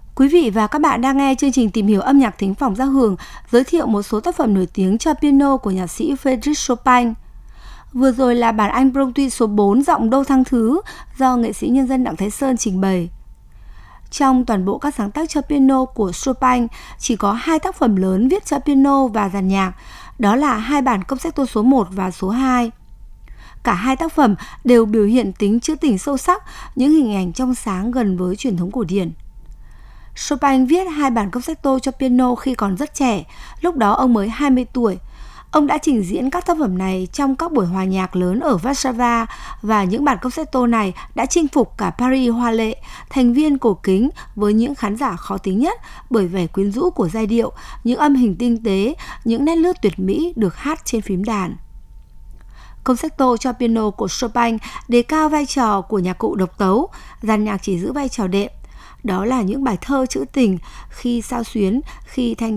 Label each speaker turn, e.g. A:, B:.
A: Quý vị và các bạn đang nghe chương trình Tìm hiểu âm nhạc thính phòng Giác Hường giới thiệu một số tác phẩm nổi tiếng cho piano của nhạc sĩ Frédéric Chopin. Vừa rồi là bản Anh Brontë số 4 giọng đô thăng thứ do nghệ sĩ nhân dân Đặng Thái Sơn trình bày. Trong toàn bộ các sáng tác cho piano của Chopin, chỉ có 2 tác phẩm lớn viết cho piano và dàn nhạc, đó là 2 bản concerto số 1 và số 2. Cả 2 tác phẩm đều biểu hiện tính trữ tình sâu sắc, những hình ảnh trong sáng gần với truyền thống cổ điển. Chopin viết 2 bản concerto cho piano khi còn rất trẻ, lúc đó ông mới 20 tuổi. Ông đã trình diễn các tác phẩm này trong các buổi hòa nhạc lớn ở Warsaw và những bản concerto này đã chinh phục cả Paris hoa lệ, thành viên cổ kính với những khán giả khó tính nhất bởi vẻ quyến rũ của giai điệu, những âm hình tinh tế, những nét lướt tuyệt mỹ được hát trên phím đàn. Concerto cho piano của Chopin đề cao vai trò của nhạc cụ độc tấu, dàn nhạc chỉ giữ vai trò đệm. Đó là những bài thơ trữ tình, khi xao xuyến, khi thanh